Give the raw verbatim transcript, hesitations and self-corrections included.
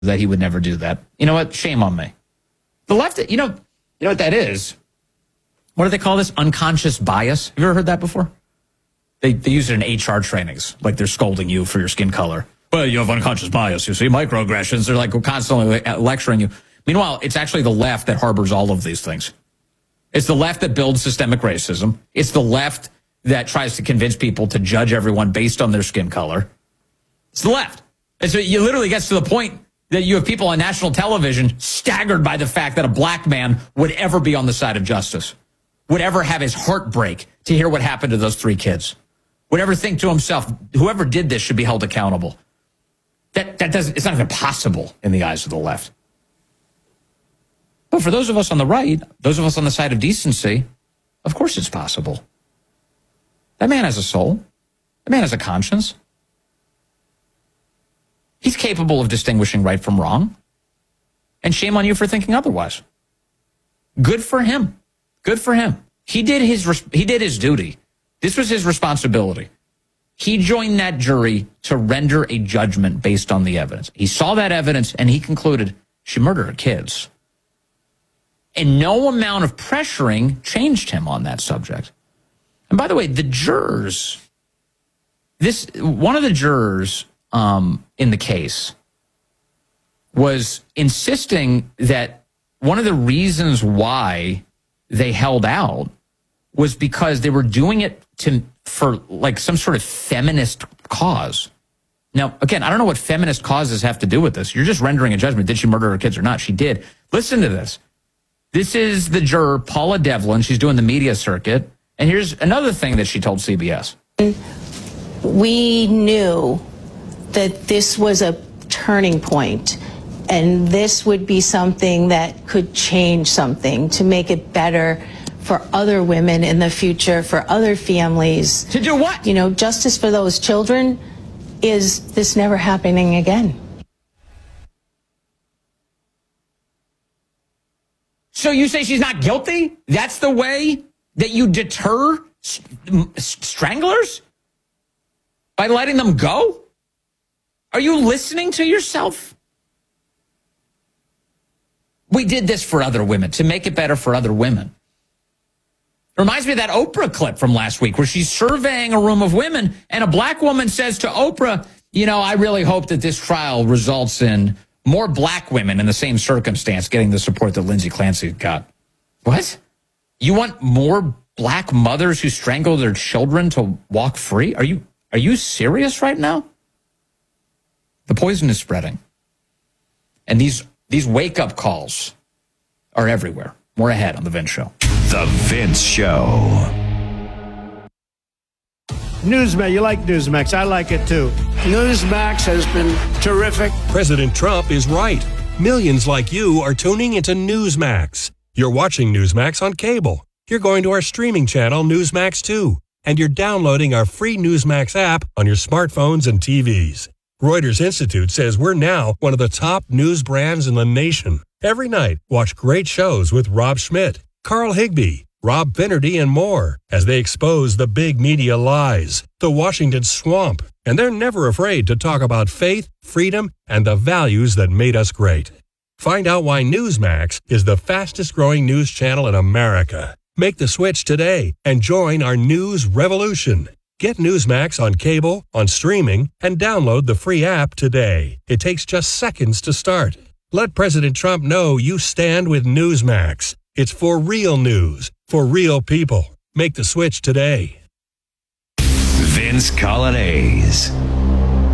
that he would never do that. You know what? Shame on me. The left, you know, you know what that is? What do they call this? Unconscious bias. Have you ever heard that before? They they use it in H R trainings, like they're scolding you for your skin color. Well, you have unconscious bias. You see microaggressions. They're like constantly lecturing you. Meanwhile, it's actually the left that harbors all of these things. It's the left that builds systemic racism. It's the left that tries to convince people to judge everyone based on their skin color. It's the left. And so you literally gets to the point that you have people on national television staggered by the fact that a black man would ever be on the side of justice, would ever have his heart break to hear what happened to those three kids, would ever think to himself, whoever did this should be held accountable. That that doesn't, it's not even possible in the eyes of the left. But for those of us on the right, those of us on the side of decency, of course it's possible. That man has a soul. That man has a conscience. He's capable of distinguishing right from wrong. And shame on you for thinking otherwise. Good for him. Good for him. He did his he did his duty. This was his responsibility. He joined that jury to render a judgment based on the evidence. He saw that evidence and he concluded she murdered her kids. And no amount of pressuring changed him on that subject. And by the way, the jurors, this one of the jurors um, in the case was insisting that one of the reasons why they held out was because they were doing it to for like some sort of feminist cause. Now, again, I don't know what feminist causes have to do with this. You're just rendering a judgment. Did she murder her kids or not? She did. Listen to this. This is the juror, Paula Devlin. She's doing the media circuit. And here's another thing that she told C B S. We knew that this was a turning point, and this would be something that could change something to make it better for other women in the future, for other families. To do what? You know, justice for those children. Is this never happening again? So you say she's not guilty? That's the way that you deter st- stranglers? By letting them go? Are you listening to yourself? We did this for other women, to make it better for other women. Reminds me of that Oprah clip from last week where she's surveying a room of women and a black woman says to Oprah, you know, I really hope that this trial results in more black women in the same circumstance getting the support that Lindsay Clancy got. What? You want more black mothers who strangle their children to walk free? Are you are you serious right now? The poison is spreading. And these these wake-up calls are everywhere. More ahead on The Vince Show. The Vince Show. Newsmax, you like Newsmax. I like it too. Newsmax has been terrific. President Trump is right. Millions like you are tuning into Newsmax. You're watching Newsmax on cable. You're going to our streaming channel, Newsmax two. And you're downloading our free Newsmax app on your smartphones and T Vs. Reuters Institute says we're now one of the top news brands in the nation. Every night, watch great shows with Rob Schmidt, Carl Higbie, Rob Finnerty, and more as they expose the big media lies, the Washington swamp, and they're never afraid to talk about faith, freedom, and the values that made us great. Find out why Newsmax is the fastest-growing news channel in America. Make the switch today and join our news revolution. Get Newsmax on cable, on streaming, and download the free app today. It takes just seconds to start. Let President Trump know you stand with Newsmax. It's for real news, for real people. Make the switch today. Vince Coglianese.